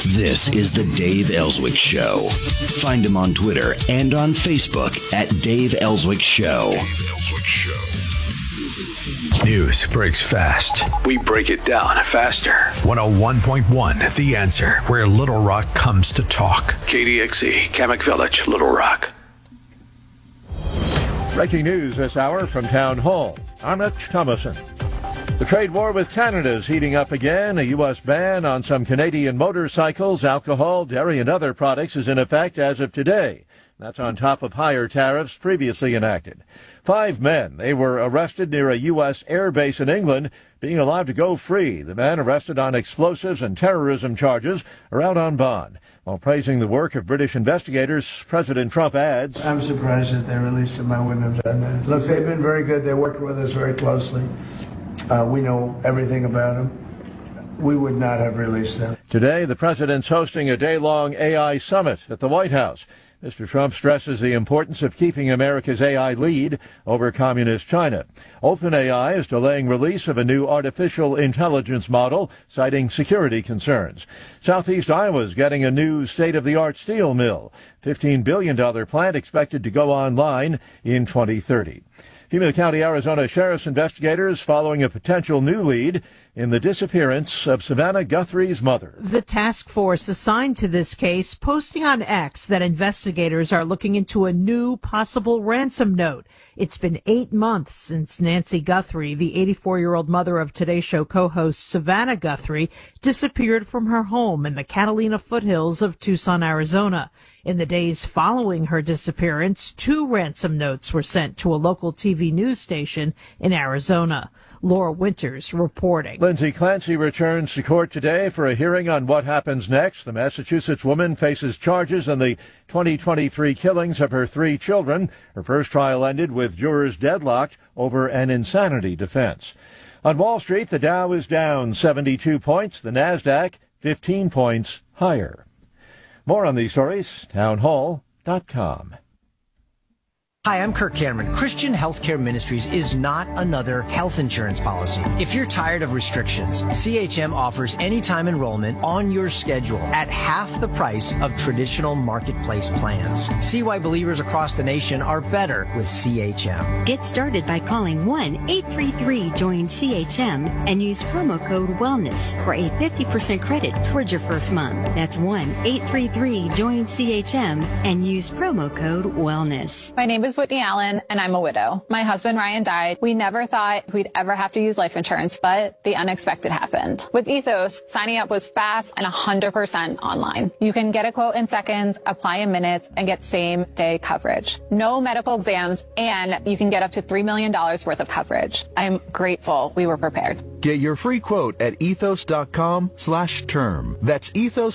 This is the Dave Ellswick Show. Find him on Twitter and on Facebook at Dave Ellswick Show. News breaks fast. We break it down faster. 101.1 The Answer, where Little Rock comes to talk. KDXE, Kamak Village, Little Rock. Breaking news this hour from Town Hall. I'm Mitch Thomason. The trade war with Canada is heating up again. A U.S. ban on some Canadian motorcycles, alcohol, dairy, and other products is in effect as of today. That's on top of higher tariffs previously enacted. 5 men, they were arrested near a U.S. air base in England, being allowed to go free. The men arrested on explosives and terrorism charges are out on bond. While praising the work of British investigators, President Trump adds, I'm surprised that they released him. I wouldn't have done that. Look, they've been very good. They worked with us very closely. We know everything about them. We would not have released them. Today, the president's hosting a day-long AI summit at the White House. Mr. Trump stresses the importance of keeping America's AI lead over communist China. OpenAI is delaying release of a new artificial intelligence model, citing security concerns. Southeast Iowa is getting a new state-of-the-art steel mill. $15 billion plant expected to go online in 2030. Pima County, Arizona Sheriff's investigators following a potential new lead in the disappearance of Savannah Guthrie's mother. The task force assigned to this case posting on X that investigators are looking into a new possible ransom note. It's been 8 months since Nancy Guthrie, the 84-year-old mother of Today Show co-host Savannah Guthrie, disappeared from her home in the Catalina foothills of Tucson, Arizona. In the days following her disappearance, 2 ransom notes were sent to a local TV news station in Arizona. Laura Winters reporting. Lindsay Clancy returns to court today for a hearing on what happens next. The Massachusetts woman faces charges in the 2023 killings of her 3 children. Her first trial ended with jurors deadlocked over an insanity defense. On Wall Street, the Dow is down 72 points. The Nasdaq 15 points higher. More on these stories, townhall.com. Hi, I'm Kirk Cameron. Christian Healthcare Ministries is not another health insurance policy. If you're tired of restrictions, CHM offers anytime enrollment on your schedule at half the price of traditional marketplace plans. See why believers across the nation are better with CHM. Get started by calling 1-833-JOIN-CHM and use promo code WELLNESS for a 50% credit towards your first month. That's 1-833-JOIN-CHM and use promo code WELLNESS. My name is Whitney Allen, and I'm a widow. My husband, Ryan, died. We never thought we'd ever have to use life insurance, but the unexpected happened. With Ethos, signing up was fast and 100% online. You can get a quote in seconds, apply in minutes, and get same-day coverage. No medical exams, and you can get up to $3 million worth of coverage. I'm grateful we were prepared. Get your free quote at ethos.com/term. That's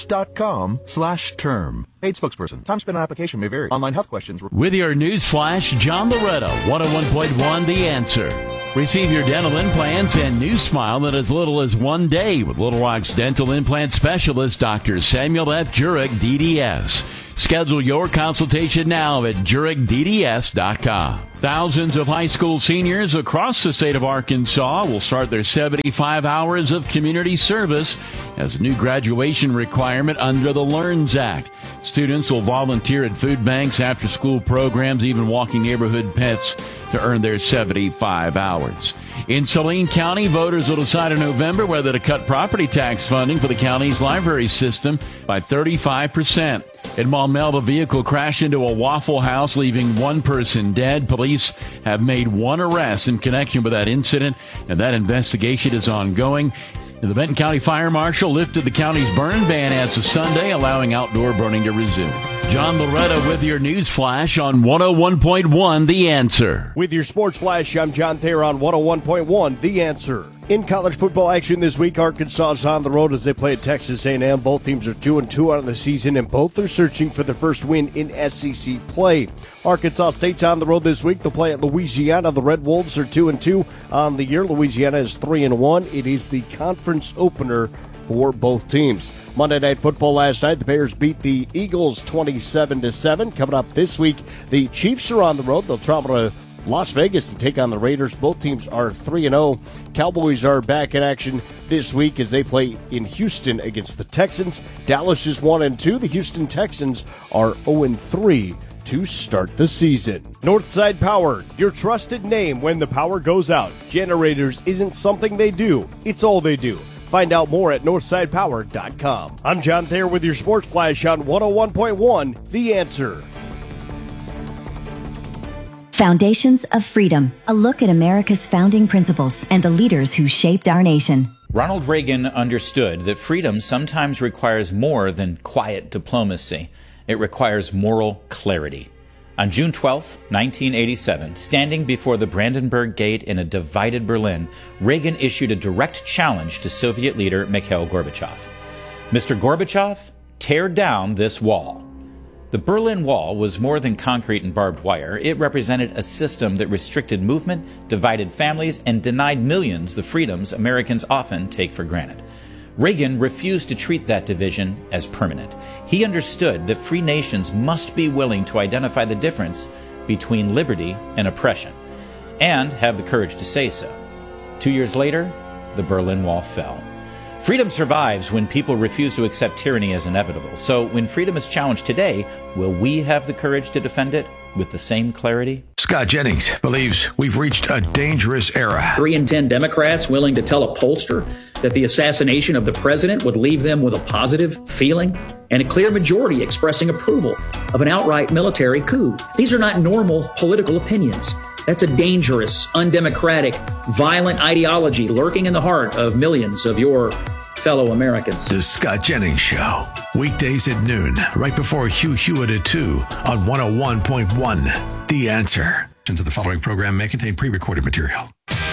ethos.com/term. Paid spokesperson. Time spent on application may vary. Online health questions. With your news flash, John Loretto, 101.1 The Answer. Receive your dental implants and new smile in as little as 1 day with Little Rock's dental implant specialist, Dr. Samuel F. Jurek, DDS. Schedule your consultation now at JurekDDS.com. Thousands of high school seniors across the state of Arkansas will start their 75 hours of community service as a new graduation requirement under the LEARNS Act. Students will volunteer at food banks, after-school programs, even walking neighborhood pets to earn their 75 hours. In Saline County, voters will decide in November whether to cut property tax funding for the county's library system by 35%. In Maumelle, a vehicle crashed into a Waffle House, leaving 1 person dead. Police have made 1 arrest in connection with that incident, and that investigation is ongoing. The Benton County Fire Marshal lifted the county's burn ban as of Sunday, allowing outdoor burning to resume. John Loretto with your news flash on 101.1 The Answer. With your sports flash, I'm John Thayer on 101.1 The Answer. In college football action this week, Arkansas is on the road as they play at Texas A&M. Both teams are 2-2 on the season, and both are searching for their first win in SEC play. Arkansas State's on the road this week. They'll play at Louisiana. The Red Wolves are 2-2 on the year. Louisiana is 3-1. It is the conference opener for both teams. Monday Night Football last night, the Bears beat the Eagles 27-7. Coming up this week, the Chiefs are on the road. They'll travel to Las Vegas to take on the Raiders. Both teams are 3-0. Cowboys are back in action this week as they play in Houston against the Texans. Dallas is 1-2. The Houston Texans are 0-3 to start the season. Northside Power, your trusted name when the power goes out. Generators isn't something they do, it's all they do. Find out more at northsidepower.com. I'm John Thayer with your Sports Flash on 101.1 The Answer. Foundations of Freedom, a look at America's founding principles and the leaders who shaped our nation. Ronald Reagan understood that freedom sometimes requires more than quiet diplomacy. It requires moral clarity. On June 12, 1987, standing before the Brandenburg Gate in a divided Berlin, Reagan issued a direct challenge to Soviet leader Mikhail Gorbachev. Mr. Gorbachev, tear down this wall. The Berlin Wall was more than concrete and barbed wire. It represented a system that restricted movement, divided families, and denied millions the freedoms Americans often take for granted. Reagan refused to treat that division as permanent. He understood that free nations must be willing to identify the difference between liberty and oppression, and have the courage to say so. 2 years later, the Berlin Wall fell. Freedom survives when people refuse to accept tyranny as inevitable. So when freedom is challenged today, will we have the courage to defend it with the same clarity? Scott Jennings believes we've reached a dangerous era. 3 in 10 Democrats willing to tell a pollster that the assassination of the president would leave them with a positive feeling, and a clear majority expressing approval of an outright military coup. These are not normal political opinions. That's a dangerous, undemocratic, violent ideology lurking in the heart of millions of your fellow Americans. The Scott Jennings Show. Weekdays at noon, right before Hugh Hewitt at 2 on 101.1 The Answer. Into the following program may contain pre-recorded material.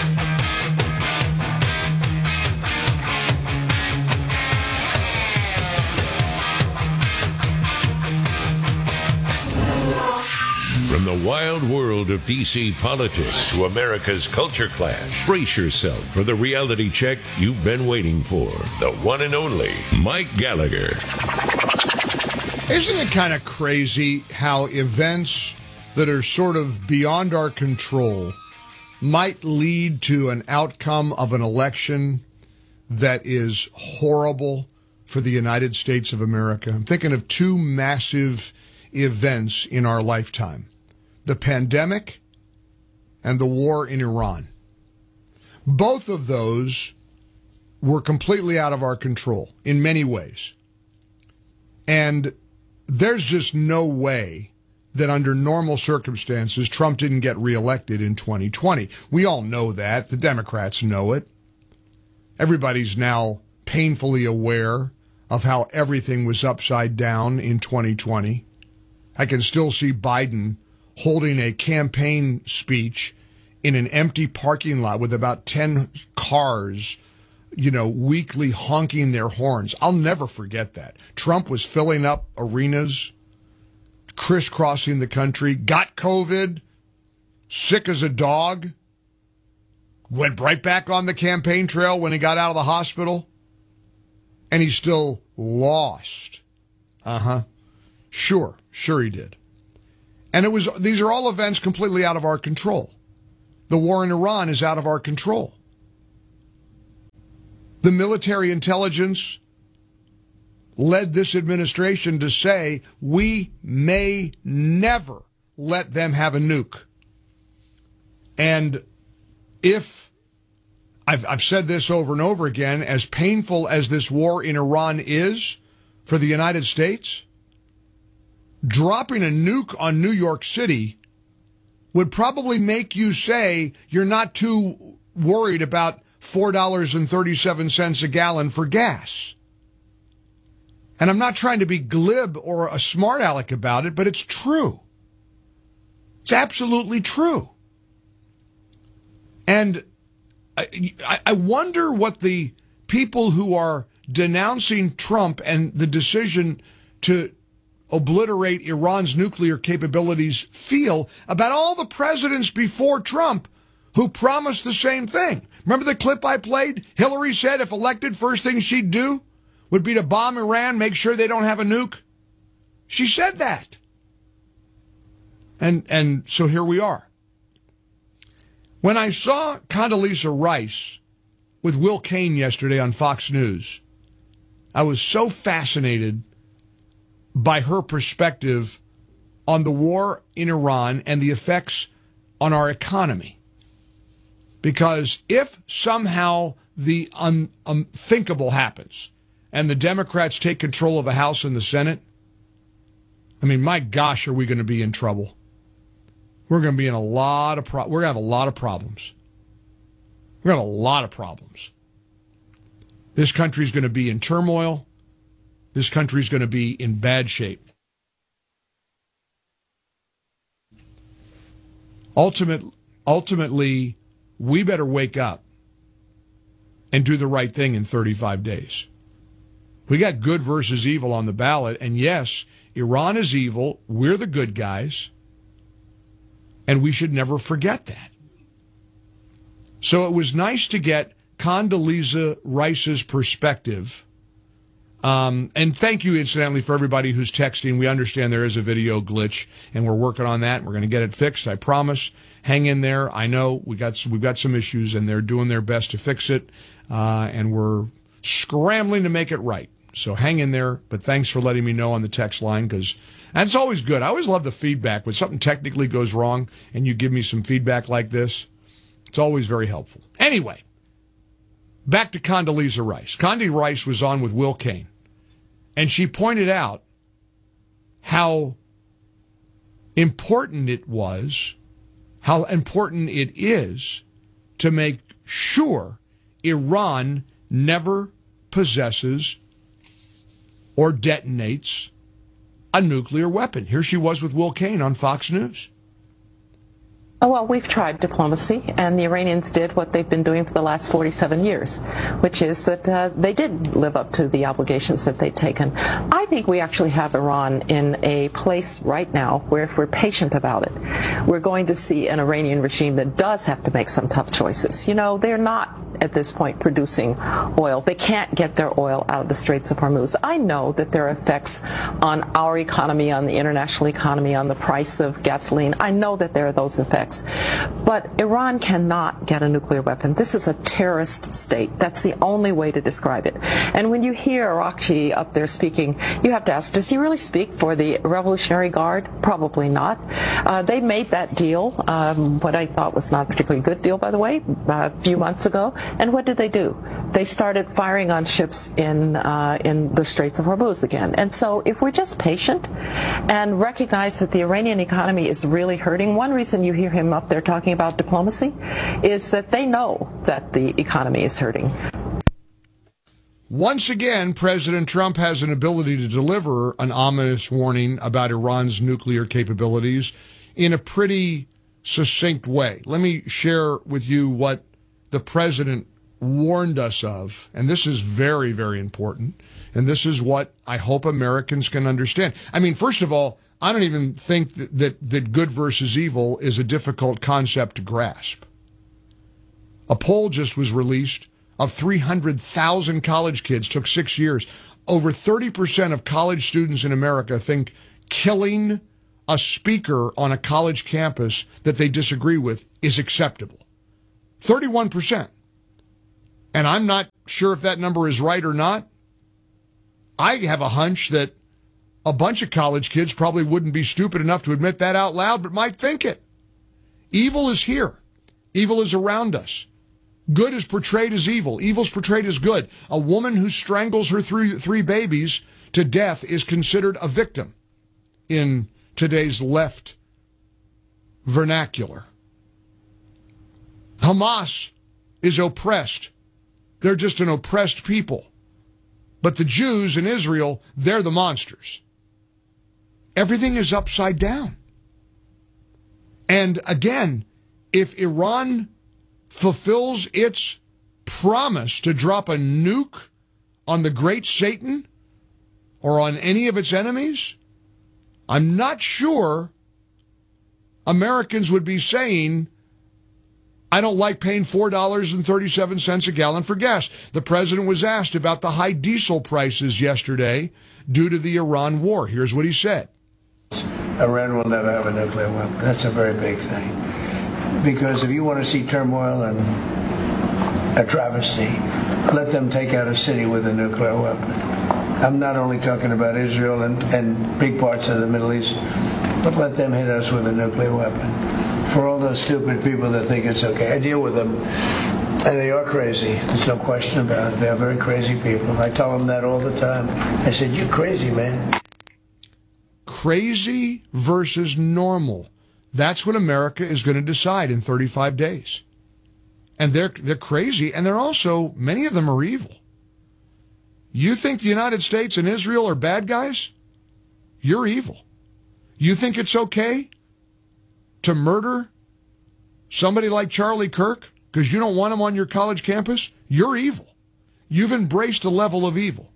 From the wild world of D.C. politics to America's culture clash, brace yourself for the reality check you've been waiting for. The one and only Mike Gallagher. Isn't it kind of crazy how events that are sort of beyond our control might lead to an outcome of an election that is horrible for the United States of America? I'm thinking of two massive events in our lifetime: the pandemic and the war in Iran. Both of those were completely out of our control in many ways. And there's just no way that under normal circumstances, Trump didn't get reelected in 2020. We all know that. The Democrats know it. Everybody's now painfully aware of how everything was upside down in 2020. I can still see Biden holding a campaign speech in an empty parking lot with about 10 cars, weakly honking their horns. I'll never forget that. Trump was filling up arenas, crisscrossing the country, got COVID, sick as a dog, went right back on the campaign trail when he got out of the hospital, and he still lost. Sure he did. And these are all events completely out of our control. The war in Iran is out of our control. The military intelligence led this administration to say we may never let them have a nuke. And if, I've said this over and over again, as painful as this war in Iran is for the United States, dropping a nuke on New York City would probably make you say you're not too worried about $4.37 a gallon for gas. And I'm not trying to be glib or a smart aleck about it, but it's true. It's absolutely true. And I wonder what the people who are denouncing Trump and the decision to obliterate Iran's nuclear capabilities feel about all the presidents before Trump who promised the same thing. Remember the clip I played? Hillary said if elected, first thing she'd do would be to bomb Iran, make sure they don't have a nuke. She said that. And so here we are. When I saw Condoleezza Rice with Will Cain yesterday on Fox News, I was so fascinated by her perspective on the war in Iran and the effects on our economy. Because if somehow the unthinkable happens and the Democrats take control of the House and the Senate, I mean, my gosh, are we going to be in trouble? We're going to be in we're going to have a lot of problems. We're going to have a lot of problems. This country's going to be in turmoil. This country's going to be in bad shape. Ultimately, we better wake up and do the right thing in 35 days. We got good versus evil on the ballot, and yes, Iran is evil. We're the good guys, and we should never forget that. So it was nice to get Condoleezza Rice's perspective. And thank you, incidentally, for everybody who's texting. We understand there is a video glitch, and we're working on that. We're going to get it fixed, I promise. Hang in there. I know we've got some issues, and they're doing their best to fix it, and we're scrambling to make it right. So hang in there, but thanks for letting me know on the text line, because that's always good. I always love the feedback. When something technically goes wrong and you give me some feedback like this, it's always very helpful. Anyway, back to Condoleezza Rice. Condi Rice was on with Will Cain, and she pointed out how important it is to make sure Iran never possesses or detonates a nuclear weapon. Here she was with Will Cain on Fox News. Well, we've tried diplomacy, and the Iranians did what they've been doing for the last 47 years, which is that they did live up to the obligations that they'd taken. I think we actually have Iran in a place right now where, if we're patient about it, we're going to see an Iranian regime that does have to make some tough choices. You know, they're not at this point producing oil. They can't get their oil out of the Straits of Hormuz. I know that there are effects on our economy, on the international economy, on the price of gasoline. I know that there are those effects. But Iran cannot get a nuclear weapon. This is a terrorist state. That's the only way to describe it. And when you hear Araghchi up there speaking, you have to ask, does he really speak for the Revolutionary Guard? Probably not. They made that deal, what I thought was not a particularly good deal, by the way, a few months ago. And what did they do? They started firing on ships in the Straits of Hormuz again. And so if we're just patient and recognize that the Iranian economy is really hurting, one reason you hear him up there talking about diplomacy is that they know that the economy is hurting. Once again, President Trump has an ability to deliver an ominous warning about Iran's nuclear capabilities in a pretty succinct way. Let me share with you what the president warned us of, and this is very, very important, and this is what I hope Americans can understand. I mean, first of all, I don't even think that good versus evil is a difficult concept to grasp. A poll just was released of 300,000 college kids, took 6 years. Over 30% of college students in America think killing a speaker on a college campus that they disagree with is acceptable. 31%. And I'm not sure if that number is right or not. I have a hunch that a bunch of college kids probably wouldn't be stupid enough to admit that out loud, but might think it. Evil is here. Evil is around us. Good is portrayed as evil. Evil is portrayed as good. A woman who strangles her three babies to death is considered a victim in today's left vernacular. Hamas is oppressed. They're just an oppressed people. But the Jews in Israel, they're the monsters. Everything is upside down. And again, if Iran fulfills its promise to drop a nuke on the great Satan or on any of its enemies, I'm not sure Americans would be saying, I don't like paying $4.37 a gallon for gas. The president was asked about the high diesel prices yesterday due to the Iran war. Here's what he said. Iran will never have a nuclear weapon. That's a very big thing. Because if you want to see turmoil and a travesty, let them take out a city with a nuclear weapon. I'm not only talking about Israel and big parts of the Middle East, but let them hit us with a nuclear weapon. For all those stupid people that think it's okay, I deal with them, and they are crazy. There's no question about it. They are very crazy people. I tell them that all the time. I said, "You're crazy, man." Crazy versus normal. That's what America is going to decide in 35 days. And they're crazy, and they're also, many of them are evil. You think the United States and Israel are bad guys? You're evil. You think it's okay to murder somebody like Charlie Kirk because you don't want him on your college campus? You're evil. You've embraced a level of evil.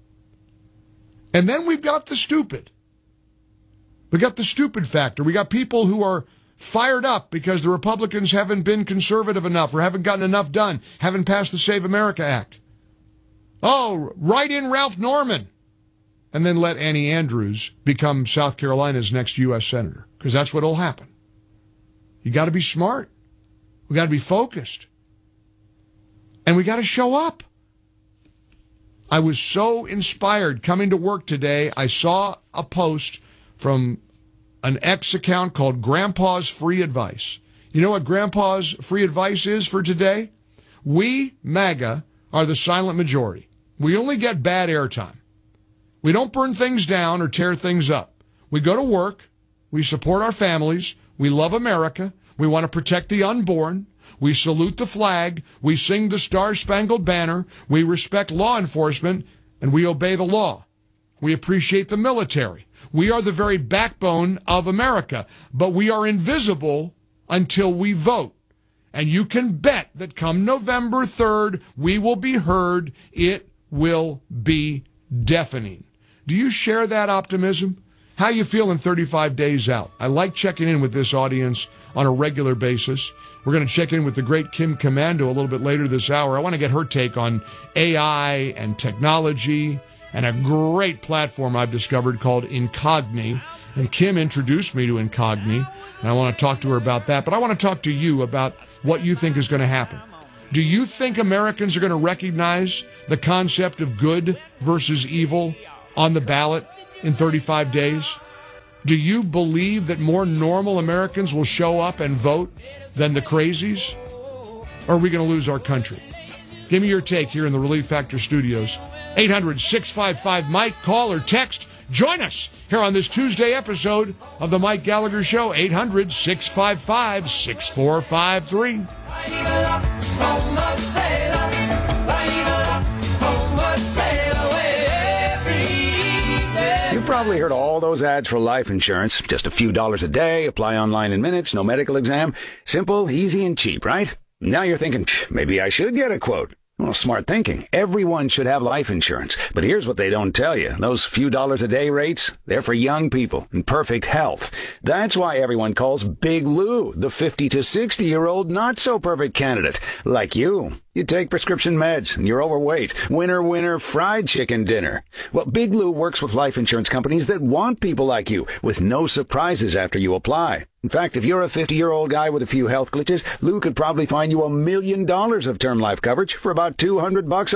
And then we've got the stupid. We got the stupid factor. We got people who are fired up because the Republicans haven't been conservative enough or haven't gotten enough done, haven't passed the Save America Act. Oh, write in Ralph Norman. And then let Annie Andrews become South Carolina's next U.S. Senator, because that's what will happen. You got to be smart. We got to be focused. And we got to show up. I was so inspired coming to work today. I saw a post from an X account called Grandpa's Free Advice. You know what Grandpa's Free Advice is for today? We, MAGA, are the silent majority. We only get bad airtime. We don't burn things down or tear things up. We go to work. We support our families. We love America. We want to protect the unborn. We salute the flag. We sing the Star-Spangled Banner. We respect law enforcement, and we obey the law. We appreciate the military. We are the very backbone of America, but we are invisible until we vote. And you can bet that come November 3rd, we will be heard. It will be deafening. Do you share that optimism? How you feeling 35 days out? I like checking in with this audience on a regular basis. We're going to check in with the great Kim Komando a little bit later this hour. I want to get her take on AI and technology and a great platform I've discovered called Incogni. And Kim introduced me to Incogni, and I want to talk to her about that. But I want to talk to you about what you think is going to happen. Do you think Americans are going to recognize the concept of good versus evil on the ballot in 35 days? Do you believe that more normal Americans will show up and vote than the crazies? Or are we going to lose our country? Give me your take here in the Relief Factor studios. 800-655-MIKE. Call or text. Join us here on this Tuesday episode of The Mike Gallagher Show. 800-655-6453. You've probably heard all those ads for life insurance. Just a few dollars a day, apply online in minutes, no medical exam. Simple, easy, and cheap, right? Now you're thinking, maybe I should get a quote. Well, smart thinking. Everyone should have life insurance. But here's what they don't tell you. Those few dollars a day rates, they're for young people in perfect health. That's why everyone calls Big Lou the 50 to 60-year-old not-so-perfect candidate. Like you. You take prescription meds, and you're overweight. Winner, winner, fried chicken dinner. Well, Big Lou works with life insurance companies that want people like you, with no surprises after you apply. In fact, if you're a 50-year-old guy with a few health glitches, Lou could probably find you $1 million of term life coverage for about $200 a